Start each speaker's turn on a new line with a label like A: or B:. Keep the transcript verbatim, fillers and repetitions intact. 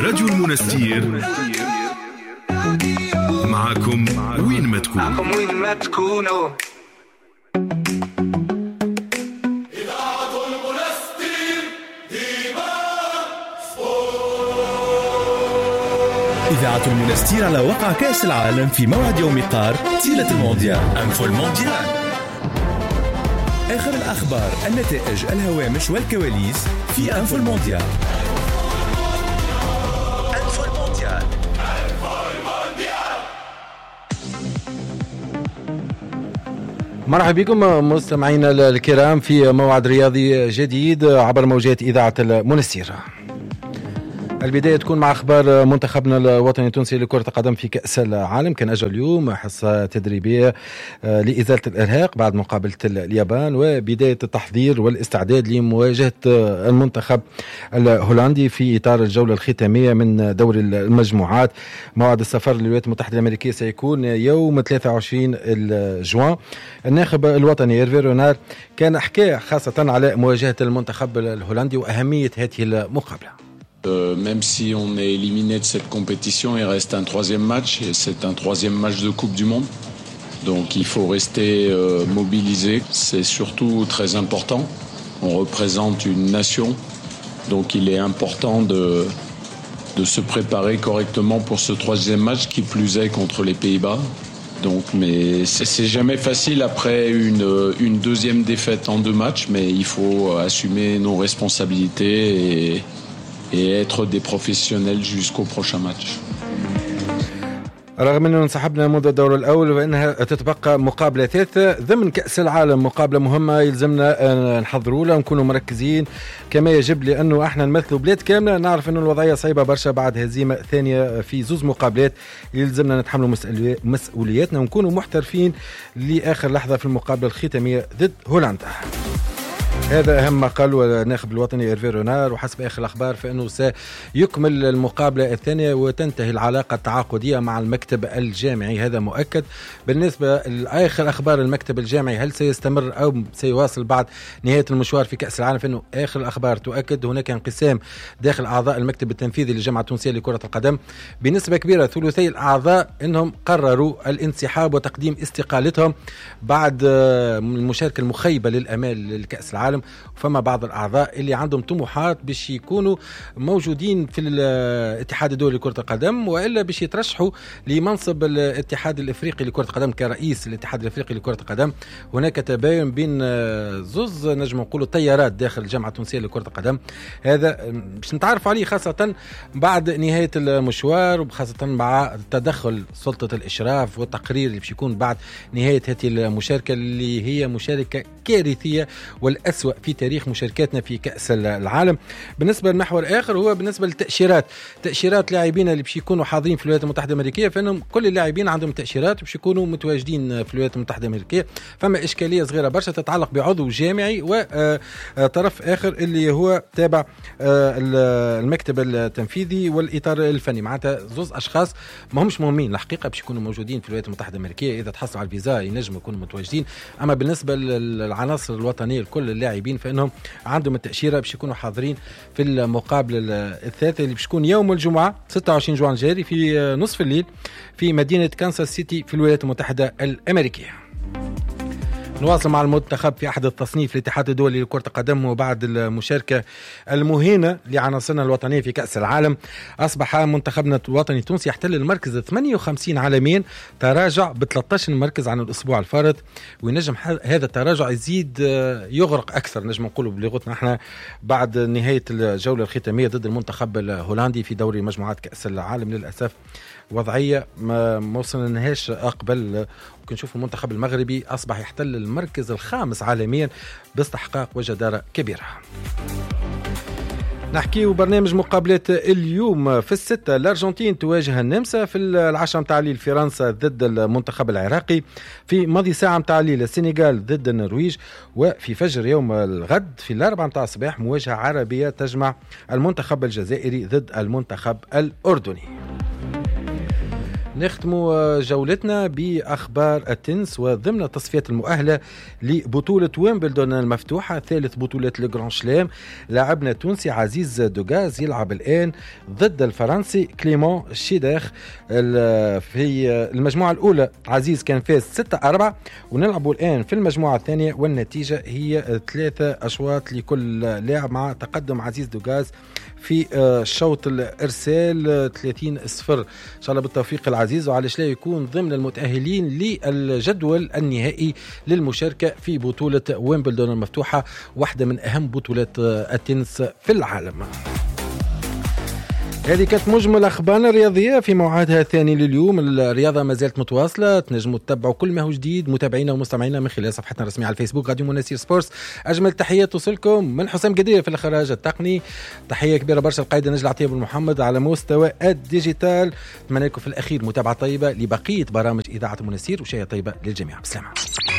A: راديو المنستير معكم وين ما تكون
B: معكم وين ما تكونوا.
C: إذاعة المنستير ديما سبورت.
D: إذاعة المنستير على وقع كأس العالم في موعد يوم قار تيلة المونديال أنفو المونديال. آخر الأخبار، النتائج، الهوامش والكواليس في أنفو المونديال. أنفو المونديال.
E: مرحبا بكم مستمعينا الكرام في موعد رياضي جديد عبر موجات إذاعة المنستير. البداية تكون مع أخبار منتخبنا الوطني التونسي لكرة القدم في كأس العالم. كان أجل اليوم حصة تدريبية لإزالة الإرهاق بعد مقابلة اليابان وبداية التحضير والاستعداد لمواجهة المنتخب الهولندي في إطار الجولة الختامية من دوري المجموعات. موعد السفر للولايات المتحدة الأمريكية سيكون يوم ثلاثة وعشرين جوان. الناخب الوطني إيرفي رونار كان حكى خاصة على مواجهة المنتخب الهولندي وأهمية هذه المقابلة.
F: Euh, même si on est éliminé de cette compétition, il reste un troisième match et c'est un troisième match de Coupe du Monde. Donc il faut rester euh, mobilisé. C'est surtout très important. On représente une nation, donc il est important de, de se préparer correctement pour ce troisième match, qui plus est contre les Pays-Bas. Donc, mais c'est, c'est jamais facile après une, une deuxième défaite en deux matchs, mais il faut assumer nos responsabilités et et être des professionnels jusqu'au prochain match.
E: رغم أنه انسحبنا منذ الدور الأول وأنها تتبقى مقابلة ثالثة ضمن كأس العالم، مقابلة مهمة يلزمنا نحضروا لها ونكونوا مركزين كما يجب، لأنه احنا نمثلوا بلاد كاملة. نعرف أنه الوضعية صعبة برشا بعد هزيمة ثانية في زوز مقابلات، يلزمنا نتحملوا مسؤولياتنا ونكونوا محترفين لآخر لحظة في المقابلة الختامية ضد هولندا. هذا أهم ما قال الناخب الوطني إيرفي رونار. وحسب آخر الأخبار فإنه سيكمل المقابلة الثانية وتنتهي العلاقة التعاقدية مع المكتب الجامعي، هذا مؤكد. بالنسبة لآخر أخبار المكتب الجامعي هل سيستمر أو سيواصل بعد نهاية المشوار في كأس العالم، فإنه آخر الأخبار تؤكد هناك انقسام داخل أعضاء المكتب التنفيذي للجامعة التونسية لكرة القدم. بنسبة كبيرة ثلثي الأعضاء إنهم قرروا الانسحاب وتقديم استقالتهم بعد المشاركة المخيبة للأمال للكأس العالم. وفما بعض الأعضاء اللي عندهم طموحات باش يكونوا موجودين في الاتحاد الدولي لكرة القدم، وإلا باش يترشحوا لمنصب الاتحاد الإفريقي لكرة القدم كرئيس الاتحاد الإفريقي لكرة القدم. هناك تباين بين زوز نجم نقولوا تيارات داخل الجامعة التونسية لكرة القدم. هذا باش نتعرف عليه خاصة بعد نهاية المشوار، وخاصة مع تدخل سلطة الإشراف والتقرير اللي باش يكون بعد نهاية هذه المشاركة اللي هي مشاركة كارثية والأسوأ في تاريخ مشاركاتنا في كأس العالم. بالنسبة للمحور آخر هو بالنسبة للتأشيرات، تأشيرات لاعبين اللي باش يكونوا حاضرين في الولايات المتحدة الأمريكية، فإنهم كل اللاعبين عندهم تأشيرات باش يكونوا متواجدين في الولايات المتحدة الأمريكية. فما إشكالية صغيرة برشا تتعلق بعضو جامعي وطرف آخر اللي هو تابع المكتب التنفيذي والإطار الفني، معناتها زوز أشخاص ما همش مهمين الحقيقة باش يكونوا موجودين في الولايات المتحدة الأمريكية. إذا تحصلوا على الفيزا ينجموا يكونوا متواجدين، أما بالنسبة للعناصر الوطنية لكل اللاعبين فإنهم عندهم التأشيرة باش يكونوا حاضرين في المقابلة الثالثة اللي باش تكون يوم الجمعة ستة وعشرين جوان الجاري في نصف الليل في مدينة كانساس سيتي في الولايات المتحدة الأمريكية. نواصل مع المنتخب في أحد التصنيف الاتحاد الدولي لكرة القدم. وبعد المشاركة المهينة لعناصرنا الوطنية في كأس العالم أصبح منتخبنا الوطني التونسي يحتل المركز ثمانية وخمسين عالميا، تراجع ب ثلاثة عشر مركز عن الأسبوع الفارط. وينجم هذا التراجع يزيد يغرق أكثر نجم نقوله بلغتنا احنا بعد نهاية الجولة الختامية ضد المنتخب الهولندي في دوري مجموعات كأس العالم. للأسف وضعية ما وصلناهاش أقبل. وكنشوف المنتخب المغربي أصبح يحتل المركز الخامس عالميا باستحقاق وجدارة كبيرة. نحكي برنامج مقابلات اليوم. في الستة الأرجنتين تواجه النمسا، في العشرة متاع الليل فرنسا ضد المنتخب العراقي، في ماضي ساعة متاع الليل السنغال ضد النرويج، وفي فجر يوم الغد في الأربعة متاع الصباح مواجهة عربية تجمع المنتخب الجزائري ضد المنتخب الأردني. نختموا جولتنا بأخبار التنس وضمن التصفيات المؤهلة لبطولة ويمبلدون المفتوحة ثالث بطولة الجران شلام. لاعبنا التونسي عزيز دوغاز يلعب الآن ضد الفرنسي كليمون شيداخ في المجموعة الأولى. عزيز كان فاز ستة أربعة ونلعبوا الآن في المجموعة الثانية والنتيجة هي ثلاثة أشواط لكل لاعب مع تقدم عزيز دوغاز في شوط الإرسال ثلاثين صفر. إن شاء الله بالتوفيق العزيز وعلش لا يكون ضمن المتأهلين للجدول النهائي للمشاركة في بطولة ويمبلدون المفتوحة واحدة من أهم بطولات التنس في العالم. هذه كانت مجمل أخبارنا الرياضية في موعدها الثاني لليوم. الرياضة ما زالت متواصلة، تنجموا تتبعوا كل ما هو جديد متابعينا ومستمعينا من خلال صفحتنا الرسمية على الفيسبوك راديو مناسير سبورتس. أجمل تحيات توصلكم من حسام قدير في الإخراج التقني. تحية كبيرة برشا القائدة نجل عطية بن محمد على مستوى الديجيتال. أتمنى لكم في الأخير متابعة طيبة لبقية برامج إذاعة مناسير وشيء طيبة للجميع. بسلامة.